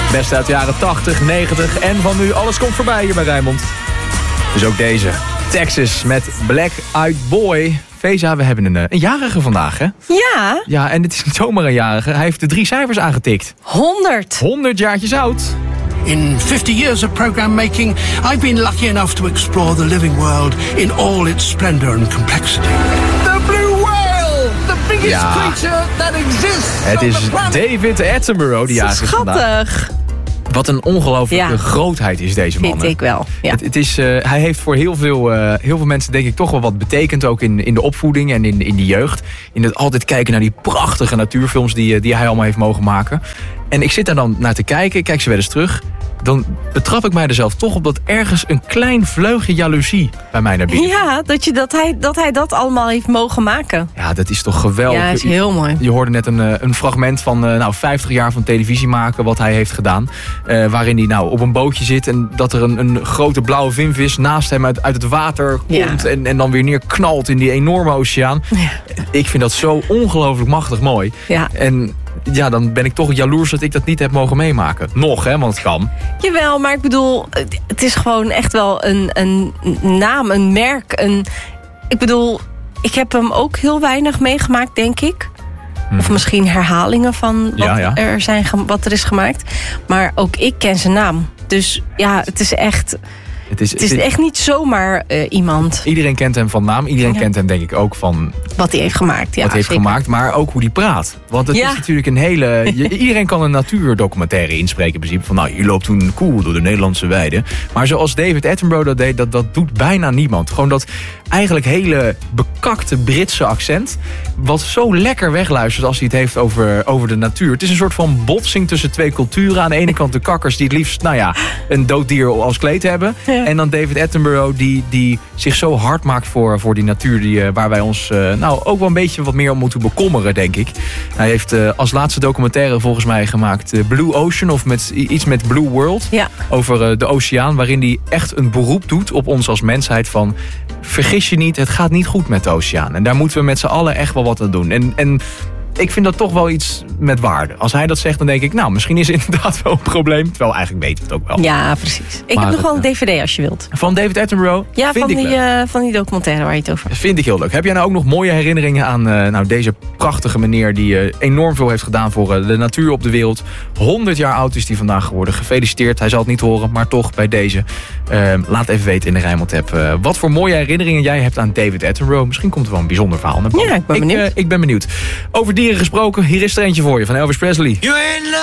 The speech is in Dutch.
Best uit de jaren 80, 90 en van nu. Alles komt voorbij hier bij Rijnmond. Dus ook deze. Texas met Black Eyed Boy. Feza, we hebben een jarige vandaag, hè? Ja. Ja, en het is niet zomaar een jarige. Hij heeft de 3 cijfers aangetikt. 100. 100 jaartjes oud. In 50 years of program making, I've been lucky enough to explore the living world in all its splendor and complexity. The blue whale, the biggest creature that exists. Het is David Attenborough die jarig is vandaag. Schattig. Wat een ongelofelijke grootheid is deze man. Vind ik wel. Ja. Het is, hij heeft voor heel veel mensen denk ik toch wel wat betekend. Ook in de opvoeding en in de jeugd. In het altijd kijken naar die prachtige natuurfilms die hij allemaal heeft mogen maken. En ik zit daar dan naar te kijken. Ik kijk ze wel eens terug. Dan betrap ik mij er zelf toch op dat ergens een klein vleugje jaloezie bij mij naar binnen. Ja, dat hij dat allemaal heeft mogen maken. Ja, dat is toch geweldig. Ja, dat is heel mooi. Je hoorde net een fragment van 50 jaar van televisie maken, wat hij heeft gedaan. Waarin hij op een bootje zit en dat er een grote blauwe vinvis naast hem uit het water komt. Ja. En dan weer neerknalt in die enorme oceaan. Ja. Ik vind dat zo ongelooflijk machtig mooi. Ja. En ja, dan ben ik toch jaloers dat ik dat niet heb mogen meemaken. Nog, hè, want het kan. Jawel, maar ik bedoel, het is gewoon echt wel een naam, een merk. Ik bedoel, ik heb hem ook heel weinig meegemaakt, denk ik. Of misschien herhalingen van wat er is gemaakt. Maar ook ik ken zijn naam. Dus ja, het is echt... Het is echt niet zomaar iemand. Iedereen kent hem van naam. Iedereen kent hem denk ik ook van... Wat hij heeft gemaakt. Ja, wat hij heeft gemaakt, maar ook hoe hij praat. Want het is natuurlijk een hele... Iedereen kan een natuurdocumentaire inspreken in principe. Van je loopt toen cool door de Nederlandse weide. Maar zoals David Attenborough dat deed, dat doet bijna niemand. Gewoon dat eigenlijk hele bekakte Britse accent. Wat zo lekker wegluistert als hij het heeft over de natuur. Het is een soort van botsing tussen 2 culturen. Aan de ene kant de kakkers die het liefst een dood dier als kleed hebben. Ja. En dan David Attenborough die zich zo hard maakt voor die natuur waar wij ons ook wel een beetje wat meer om moeten bekommeren, denk ik. Hij heeft als laatste documentaire volgens mij gemaakt Blue Ocean of iets met Blue World. Ja. Over de oceaan, waarin hij echt een beroep doet op ons als mensheid van vergis je niet, het gaat niet goed met de oceaan. En daar moeten we met z'n allen echt wel wat aan doen. En ik vind dat toch wel iets met waarde. Als hij dat zegt, dan denk ik, misschien is het inderdaad wel een probleem. Terwijl eigenlijk weet het ook wel. Ja, precies. Ik heb nog wel een DVD als je wilt. Van David Attenborough? Ja, van die documentaire waar je het over hebt. Vind ik heel leuk. Heb jij nou ook nog mooie herinneringen aan deze prachtige meneer die enorm veel heeft gedaan voor de natuur op de wereld? 100 jaar oud is hij vandaag geworden. Gefeliciteerd. Hij zal het niet horen, maar toch bij deze. Laat even weten in de Rijnmond-app wat voor mooie herinneringen jij hebt aan David Attenborough. Misschien komt er wel een bijzonder verhaal naar boven. Ja, ik ben benieuwd. Ik ben benieuwd. Over dieren gesproken, hier is er eentje voor je van Elvis Presley.